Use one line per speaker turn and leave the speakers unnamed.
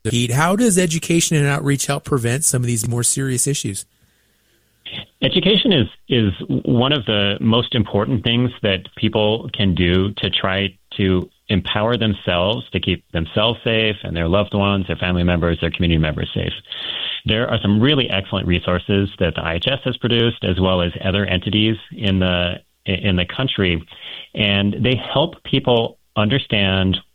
Pete, how does education and outreach help prevent some of these more serious issues?
Education is one of the most important things that people can do to try to empower themselves to keep themselves safe and their loved ones, their family members, their community members safe. There are some really excellent resources that the IHS has produced, as well as other entities in the country, and they help people understand